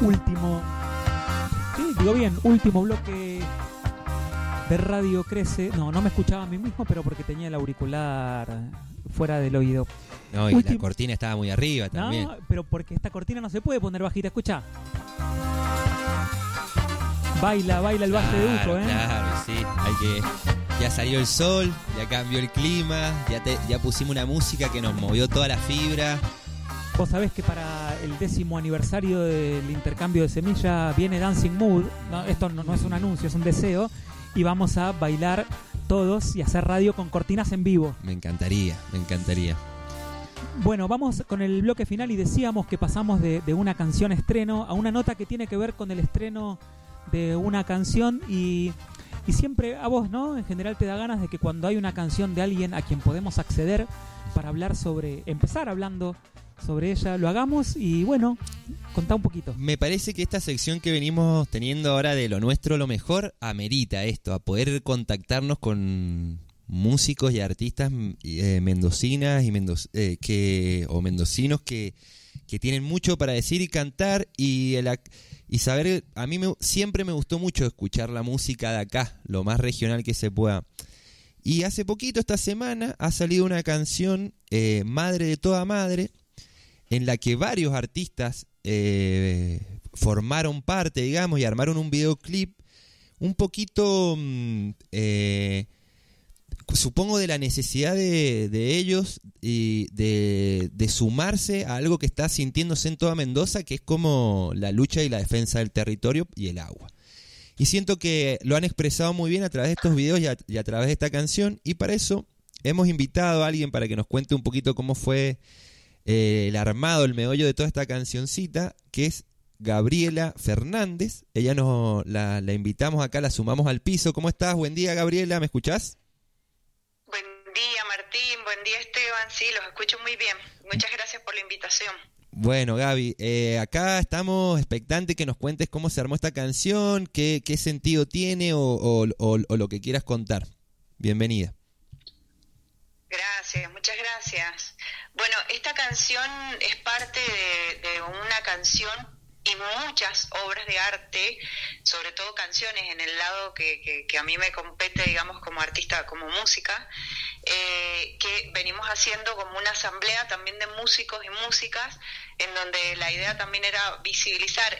último, sí, digo bien, último bloque de Radio Crece. No me escuchaba a mí mismo, pero porque tenía el auricular fuera del oído. No, y la cortina estaba muy arriba también. No, pero porque esta cortina no se puede poner bajita, escucha. Baila el Valle de Uco, ¿eh? Claro, sí, ya salió el sol, ya cambió el clima, ya pusimos una música que nos movió toda la fibra. Vos sabés que para el 10º aniversario del intercambio de semilla viene Dancing Mood. No, esto no es un anuncio, es un deseo. Y vamos a bailar todos y hacer radio con cortinas en vivo. Me encantaría. Bueno, vamos con el bloque final y decíamos que pasamos de una canción estreno a una nota que tiene que ver con el estreno de una canción y siempre a vos, ¿no? En general te da ganas de que cuando hay una canción de alguien a quien podemos acceder para hablar empezar hablando sobre ella, lo hagamos y bueno, contá un poquito. Me parece que esta sección que venimos teniendo ahora de lo nuestro, lo mejor, amerita esto, a poder contactarnos con músicos y artistas mendocinas o mendocinos que tienen mucho para decir y cantar y saber. A mí siempre me gustó mucho escuchar la música de acá, lo más regional que se pueda. Y hace poquito, esta semana, ha salido una canción, Madre de toda madre, en la que varios artistas formaron parte, digamos, y armaron un videoclip un poquito, supongo, de la necesidad de ellos y de sumarse a algo que está sintiéndose en toda Mendoza, que es como la lucha y la defensa del territorio y el agua. Y siento que lo han expresado muy bien a través de estos videos y a través de esta canción, y para eso hemos invitado a alguien para que nos cuente un poquito cómo fue el armado, el meollo de toda esta cancioncita, que es Gabriela Fernández. Ella la invitamos acá, la sumamos al piso. ¿Cómo estás? Buen día, Gabriela, ¿me escuchás? Buen día, Martín, buen día, Esteban. Sí, los escucho muy bien. Muchas gracias por la invitación. Bueno, Gaby, acá estamos expectantes que nos cuentes cómo se armó esta canción, qué sentido tiene o lo que quieras contar. Bienvenida. Gracias, muchas gracias. Bueno, esta canción es parte de una canción y muchas obras de arte, sobre todo canciones en el lado que a mí me compete, digamos, como artista, como música, que venimos haciendo como una asamblea también de músicos y músicas, en donde la idea también era visibilizar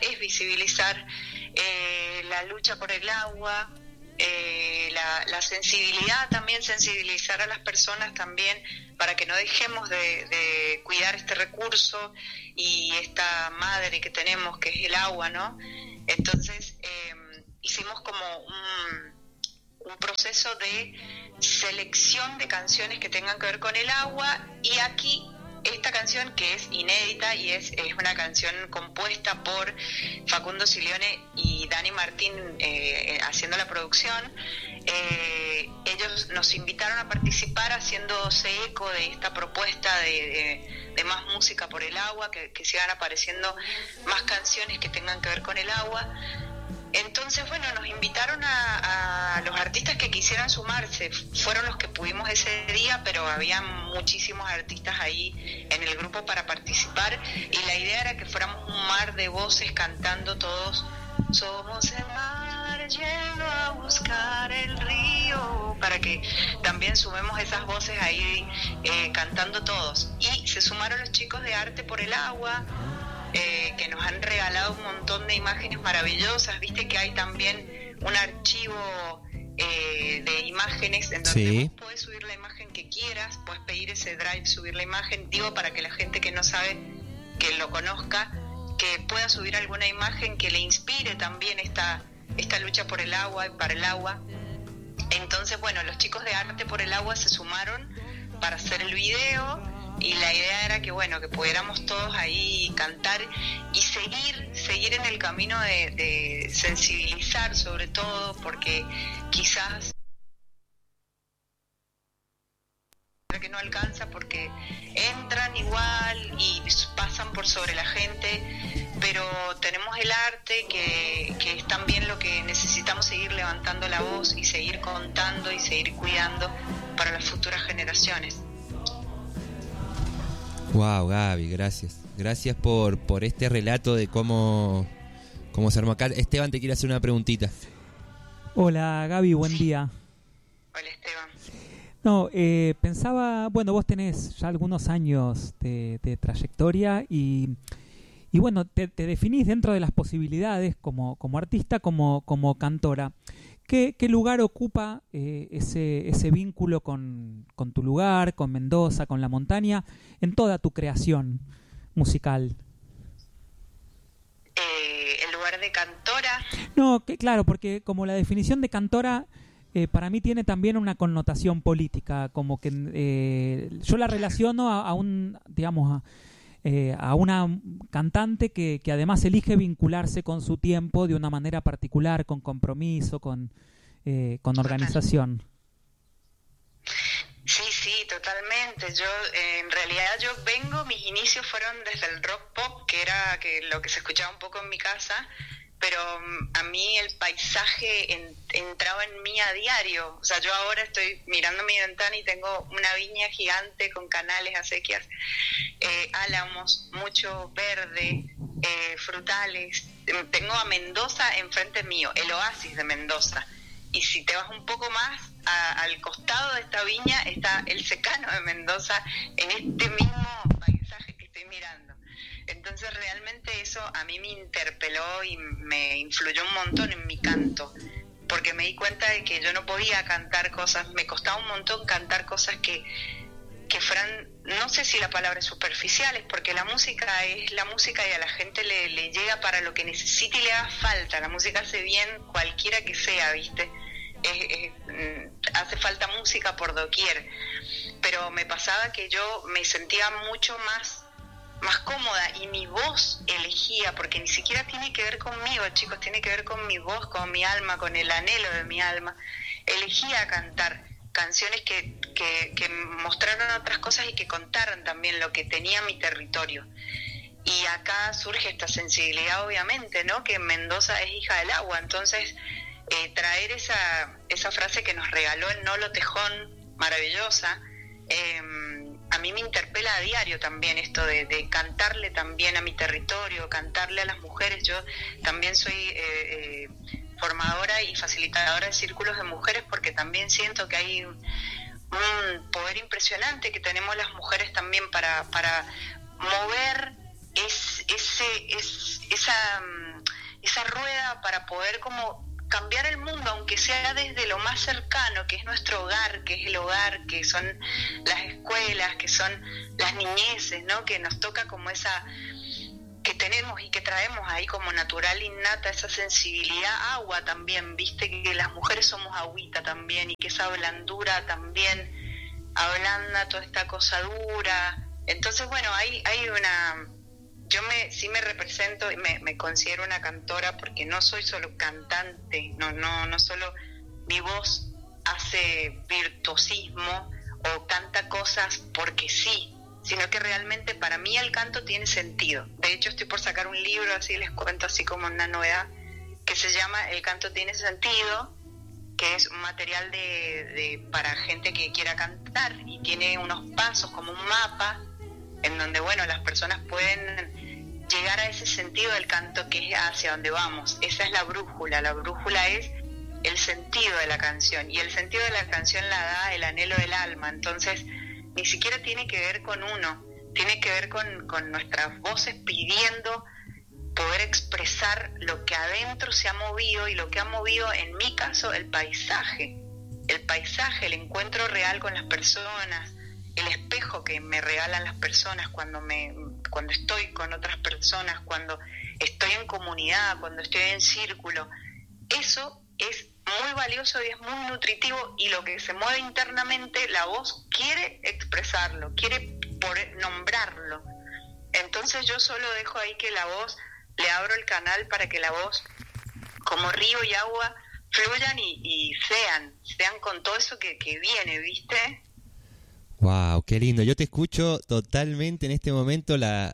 la lucha por el agua, la sensibilidad también, sensibilizar a las personas también para que no dejemos de cuidar este recurso y esta madre que tenemos, que es el agua, ¿no? Entonces hicimos como un proceso de selección de canciones que tengan que ver con el agua, y aquí esta canción, que es inédita y es una canción compuesta por Facundo Silione y Dani Martín haciendo la producción. Ellos nos invitaron a participar haciéndose eco de esta propuesta de más música por el agua, que sigan apareciendo más canciones que tengan que ver con el agua. Entonces, bueno, nos invitaron a los artistas que quisieran sumarse. Fueron los que pudimos ese día, pero había muchísimos artistas ahí en el grupo para participar, y la idea era que fuéramos un mar de voces cantando todos: somos el mar yendo a buscar el río, para que también sumemos esas voces ahí cantando todos. Y se sumaron los chicos de Arte por el Agua, que nos han regalado un montón de imágenes maravillosas. Viste que hay también un archivo de imágenes en donde sí, vos podés subir la imagen que quieras, podés pedir ese drive, subir la imagen, digo, para que la gente que no sabe, que lo conozca, que pueda subir alguna imagen que le inspire también esta lucha por el agua y para el agua. Entonces, bueno, los chicos de Arte por el Agua se sumaron para hacer el video, y la idea era que, bueno, que pudiéramos todos ahí cantar y seguir en el camino de sensibilizar, sobre todo porque quizás que no alcanza, porque entran igual y pasan por sobre la gente, pero tenemos el arte que es también lo que necesitamos, seguir levantando la voz y seguir contando y seguir cuidando para las futuras generaciones. Wow, Gaby, gracias. Gracias por este relato de cómo cómo se armó acá. Esteban te quiere hacer una preguntita. Hola Gaby, buen día. Hola Esteban. No, pensaba, bueno, vos tenés ya algunos años de trayectoria y bueno, te definís dentro de las posibilidades como artista, como cantora. ¿Qué lugar ocupa ese vínculo con tu lugar, con Mendoza, con la montaña, en toda tu creación musical? ¿El lugar de cantora? No, claro, porque como la definición de cantora para mí tiene también una connotación política, como que yo la relaciono a una cantante que además elige vincularse con su tiempo de una manera particular, con compromiso, con organización. Sí, totalmente. En realidad mis inicios fueron desde el rock pop, que era lo que se escuchaba un poco en mi casa, pero a mí el paisaje entraba en mí a diario. O sea, yo ahora estoy mirando mi ventana y tengo una viña gigante con canales, acequias, álamos, mucho verde, frutales. Tengo a Mendoza enfrente mío, el oasis de Mendoza. Y si te vas un poco más al costado de esta viña está el secano de Mendoza en este mismo paisaje que estoy mirando. Entonces realmente eso a mí me interpeló y me influyó un montón en mi canto, porque me di cuenta de que yo no podía cantar cosas, me costaba un montón cantar cosas que fueran, no sé si la palabra es superficiales, porque la música es la música y a la gente le llega para lo que necesita y le haga falta. La música hace bien cualquiera que sea, ¿viste? Hace falta música por doquier, pero me pasaba que yo me sentía mucho más cómoda y mi voz elegía, porque ni siquiera tiene que ver conmigo, chicos, tiene que ver con mi voz, con mi alma, con el anhelo de mi alma. Elegía cantar canciones que mostraran otras cosas y que contaran también lo que tenía mi territorio. Y acá surge esta sensibilidad, obviamente, ¿no? Que Mendoza es hija del agua. Entonces, traer esa frase que nos regaló el Nolo Tejón, maravillosa, a mí me interpela a diario también esto de cantarle también a mi territorio, cantarle a las mujeres. Yo también soy formadora y facilitadora de círculos de mujeres, porque también siento que hay un poder impresionante que tenemos las mujeres también para mover esa rueda, para poder como cambiar el mundo, aunque sea desde lo más cercano, que es nuestro hogar, que es el hogar, que son las escuelas, que son las niñeces, ¿no? Que nos toca como esa, que tenemos y que traemos ahí como natural, innata, esa sensibilidad, agua también, viste que las mujeres somos agüita también, y que esa blandura también ablanda toda esta cosa dura. Entonces, bueno, hay una... sí me represento y me considero una cantora, porque no soy solo cantante, no solo mi voz hace virtuosismo o canta cosas porque sí, sino que realmente para mí el canto tiene sentido. De hecho, estoy por sacar un libro, así les cuento así como una novedad, que se llama El canto tiene sentido, que es un material para gente que quiera cantar, y tiene unos pasos como un mapa en donde, bueno, las personas pueden llegar a ese sentido del canto, que es hacia donde vamos. Esa es la brújula. La brújula es el sentido de la canción, y el sentido de la canción la da el anhelo del alma. Entonces, ni siquiera tiene que ver con uno, tiene que ver con nuestras voces pidiendo poder expresar lo que adentro se ha movido, y lo que ha movido, en mi caso, el paisaje, el encuentro real con las personas, el espejo que me regalan las personas cuando estoy con otras personas, cuando estoy en comunidad, cuando estoy en círculo. Eso es muy valioso y es muy nutritivo, y lo que se mueve internamente, la voz quiere expresarlo, quiere nombrarlo. Entonces yo solo dejo ahí que la voz, le abro el canal para que la voz, como río y agua, fluyan y sean con todo eso que viene, ¿viste? Wow, qué lindo. Yo te escucho totalmente en este momento la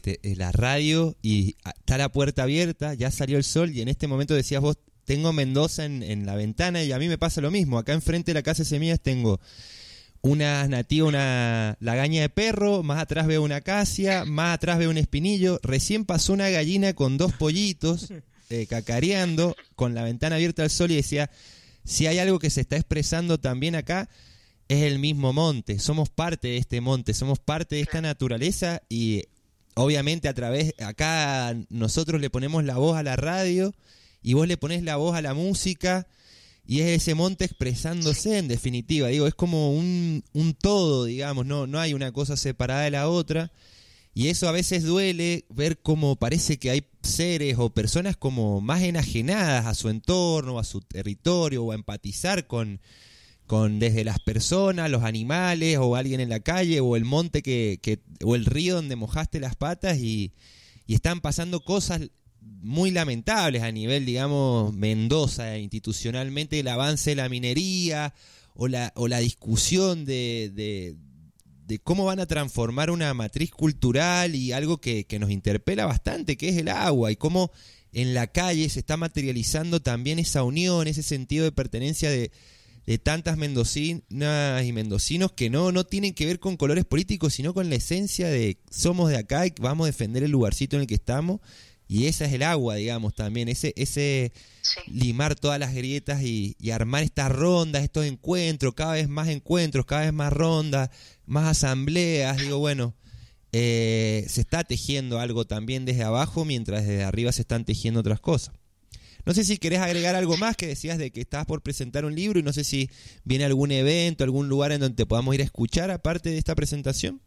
radio, y está la puerta abierta, ya salió el sol, y en este momento decías vos, tengo Mendoza en la ventana, y a mí me pasa lo mismo. Acá enfrente de la casa de semillas tengo una nativa, una lagaña de perro, más atrás veo una acacia, más atrás veo un espinillo, recién pasó una gallina con 2 pollitos, cacareando con la ventana abierta al sol y decía, si hay algo que se está expresando también acá, es el mismo monte, somos parte de este monte, somos parte de esta naturaleza y obviamente acá nosotros le ponemos la voz a la radio y vos le ponés la voz a la música y es ese monte expresándose en definitiva, digo, es como un todo, digamos, no hay una cosa separada de la otra y eso a veces duele ver cómo parece que hay seres o personas como más enajenadas a su entorno, o a su territorio o a empatizar con desde las personas, los animales o alguien en la calle o el monte o el río donde mojaste las patas y están pasando cosas muy lamentables a nivel, digamos, Mendoza, institucionalmente, el avance de la minería o la discusión de cómo van a transformar una matriz cultural y algo que nos interpela bastante, que es el agua, y cómo en la calle se está materializando también esa unión, ese sentido de pertenencia de tantas mendocinas y mendocinos que no tienen que ver con colores políticos, sino con la esencia de somos de acá y vamos a defender el lugarcito en el que estamos, y esa es el agua, digamos, también, ese sí. Limar todas las grietas y armar estas rondas, estos encuentros, cada vez más rondas, más asambleas, digo, bueno, se está tejiendo algo también desde abajo, mientras desde arriba se están tejiendo otras cosas. No sé si querés agregar algo más, que decías de que estabas por presentar un libro y no sé si viene algún evento, algún lugar en donde podamos ir a escuchar aparte de esta presentación.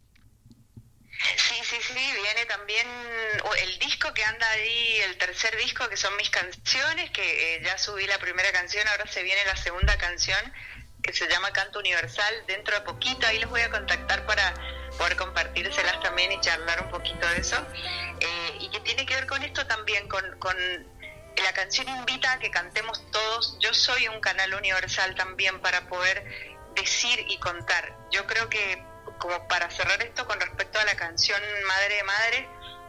Sí, viene también el disco que anda ahí, el tercer disco, que son mis canciones, que ya subí la primera canción, ahora se viene la segunda canción, que se llama Canto Universal, dentro de poquito, ahí les voy a contactar para poder compartírselas también y charlar un poquito de eso, y que tiene que ver con esto también, con la canción invita a que cantemos todos. Yo soy un canal universal también para poder decir y contar. Yo creo que, como para cerrar esto con respecto a la canción Madre de Madre,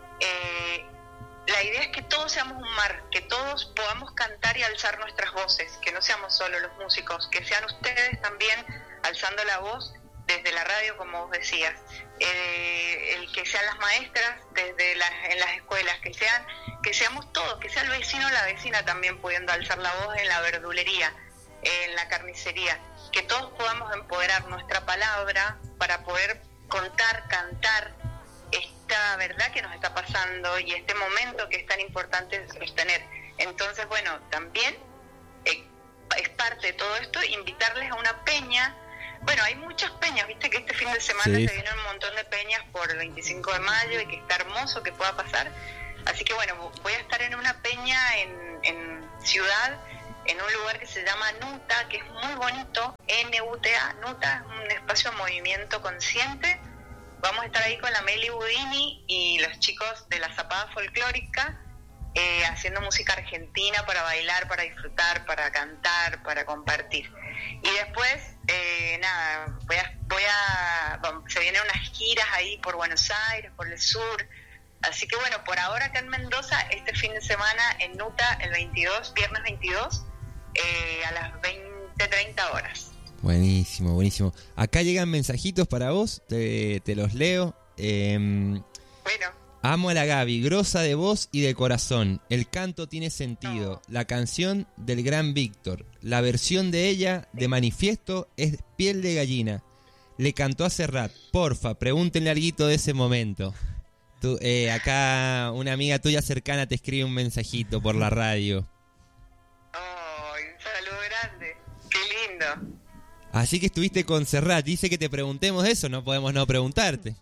la idea es que todos seamos un mar, que todos podamos cantar y alzar nuestras voces, que no seamos solo los músicos, que sean ustedes también alzando la voz desde la radio, como vos decías, el que sean las maestras en las escuelas, que seamos todos, que sea el vecino o la vecina también pudiendo alzar la voz en la verdulería, en la carnicería, que todos podamos empoderar nuestra palabra para poder contar, cantar esta verdad que nos está pasando y este momento que es tan importante sostener. Entonces, bueno, también es parte de todo esto invitarles a una peña. Bueno, hay muchas peñas, viste que este fin de semana se vienen un montón de peñas por el 25 de mayo y que está hermoso que pueda pasar. Así que bueno, voy a estar en una peña en Ciudad, en un lugar que se llama Nuta, que es muy bonito, NUTA, Nuta, un espacio de movimiento consciente. Vamos a estar ahí con la Meli Budini y los chicos de la Zapada Folclórica, haciendo música argentina para bailar, para disfrutar, para cantar, para compartir. Y después, se vienen unas giras ahí por Buenos Aires, por el sur. Así que bueno, por ahora acá en Mendoza, este fin de semana en Nuta, el 22, viernes 22, a las 20:30 horas. Buenísimo, buenísimo. Acá llegan mensajitos para vos, te los leo. Bueno. Amo a la Gaby, grosa de voz y de corazón. El canto tiene sentido. La canción del gran Víctor. La versión de ella de Manifiesto es piel de gallina. Le cantó a Serrat. Porfa, pregúntenle alguito de ese momento. Acá una amiga tuya cercana te escribe un mensajito por la radio. Un saludo grande. Qué lindo. Así que estuviste con Serrat. Dice que te preguntemos eso, no podemos no preguntarte.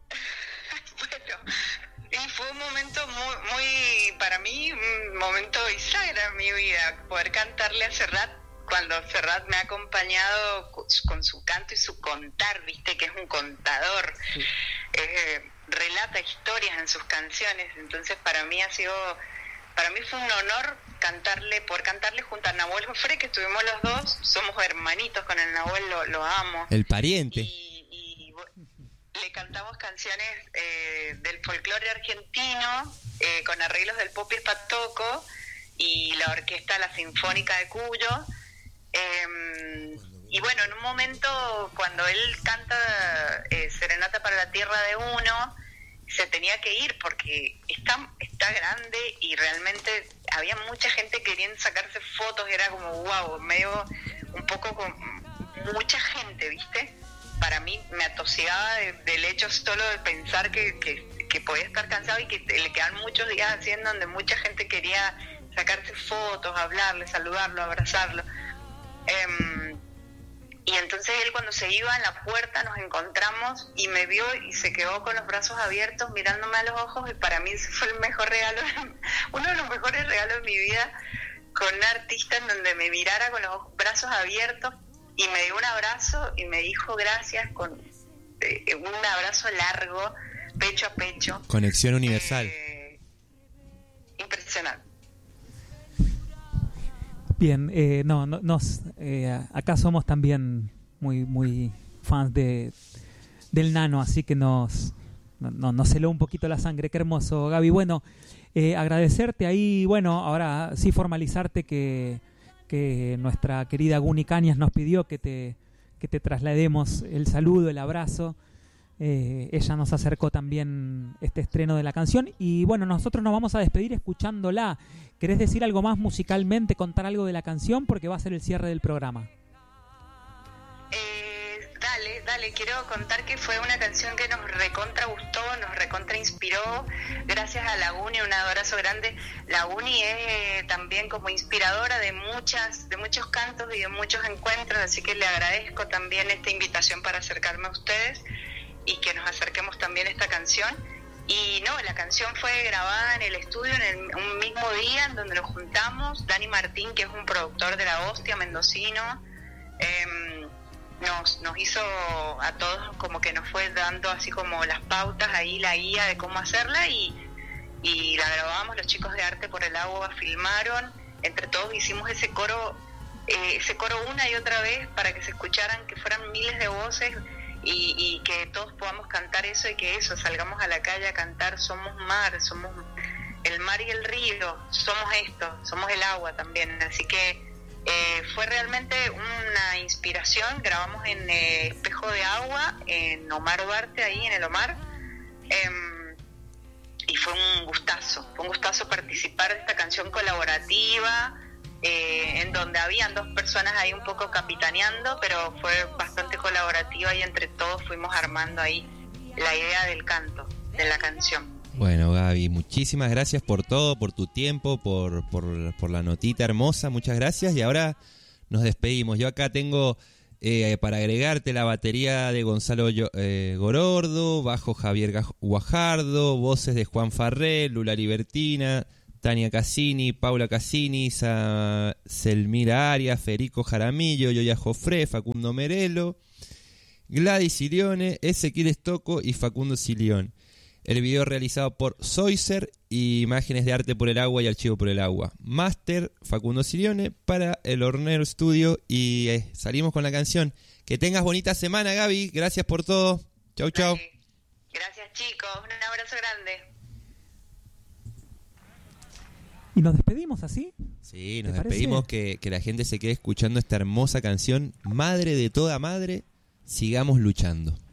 Fue un momento muy, para mí, un momento bisagra en mi vida, poder cantarle a Serrat, cuando Serrat me ha acompañado con su canto y su contar, viste que es un contador, relata historias en sus canciones. Entonces para mí fue un honor poder cantarle junto a Nahuel Joffre, que estuvimos los dos, somos hermanitos con el Nahuel, lo amo. El pariente. Y le cantamos canciones del folclore argentino, con arreglos del Popi Espatoco y la orquesta La Sinfónica de Cuyo. Y bueno, en un momento cuando él canta Serenata para la Tierra de Uno, se tenía que ir porque está grande y realmente había mucha gente queriendo sacarse fotos, era como wow, medio un poco con mucha gente, ¿viste? Para mí me atosigaba del hecho solo de pensar que podía estar cansado y que le quedan muchos días así en donde mucha gente quería sacarse fotos, hablarle, saludarlo, abrazarlo. Y entonces él, cuando se iba en la puerta, nos encontramos y me vio y se quedó con los brazos abiertos mirándome a los ojos, y para mí ese fue el mejor regalo, uno de los mejores regalos de mi vida, con un artista en donde me mirara con los brazos abiertos y me dio un abrazo y me dijo gracias, con un abrazo largo, pecho a pecho. Conexión universal. Impresionante. Bien, acá somos también muy fans del Nano, así que nos heló un poquito la sangre. Qué hermoso, Gaby. Bueno, agradecerte ahí, bueno, ahora sí formalizarte que nuestra querida Guni Cañas nos pidió que te traslademos el saludo, el abrazo. Ella nos acercó también este estreno de la canción y bueno, nosotros nos vamos a despedir escuchándola. ¿Querés decir algo más musicalmente, contar algo de la canción? Porque va a ser el cierre del programa. Dale, quiero contar que fue una canción que nos recontra gustó, nos recontra inspiró, gracias a la Uni, un abrazo grande. La Uni es también como inspiradora de muchos cantos y de muchos encuentros, así que le agradezco también esta invitación para acercarme a ustedes y que nos acerquemos también a esta canción. Y no, la canción fue grabada en el estudio en un mismo día en donde nos juntamos. Dani Martín, que es un productor de la hostia, mendocino, nos hizo a todos, como que nos fue dando así como las pautas ahí, la guía de cómo hacerla, y la grabamos. Los chicos de Arte por el Agua filmaron, entre todos hicimos ese coro una y otra vez para que se escucharan, que fueran miles de voces y que todos podamos cantar eso, y que salgamos a la calle a cantar: somos mar, somos el mar y el río, somos esto, somos el agua también. Así que fue realmente una inspiración. Grabamos en Espejo de Agua, en Omar Duarte, ahí en el Omar, y fue un gustazo participar de esta canción colaborativa, en donde habían 2 personas ahí un poco capitaneando, pero fue bastante colaborativa y entre todos fuimos armando ahí la idea del canto, de la canción. Bueno, Gaby, muchísimas gracias por todo, por tu tiempo, por la notita hermosa, muchas gracias. Y ahora nos despedimos. Yo acá tengo para agregarte la batería de Gonzalo Gorordo, bajo Javier Guajardo, voces de Juan Farrell, Lula Libertina, Tania Cassini, Paula Cassini, Selmira Arias, Federico Jaramillo, Yoya Jofré, Facundo Merelo, Gladys Silione, Ezequiel Estocco y Facundo Silión. El video realizado por Soiser, y imágenes de Arte por el Agua y Archivo por el Agua. Máster Facundo Silione para el Hornero Studio, y salimos con la canción. Que tengas bonita semana, Gaby. Gracias por todo. Chau, chau. Gracias, chicos. Un abrazo grande. ¿Y nos despedimos así? Sí, nos despedimos, que la gente se quede escuchando esta hermosa canción. Madre de toda madre, sigamos luchando.